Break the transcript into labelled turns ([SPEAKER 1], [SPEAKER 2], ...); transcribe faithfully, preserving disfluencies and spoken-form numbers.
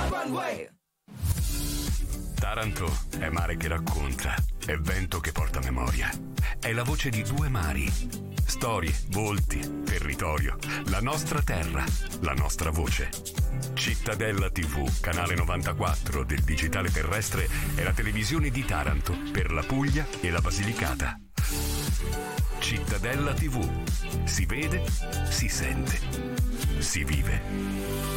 [SPEAKER 1] One Way.
[SPEAKER 2] Taranto è mare che racconta, è vento che porta memoria, è la voce di due mari, storie, volti, territorio, la nostra terra, la nostra voce. Cittadella tivù, canale novantaquattro del digitale terrestre, è la televisione di Taranto per la Puglia e la Basilicata. Cittadella tivù, si vede, si sente, si vive.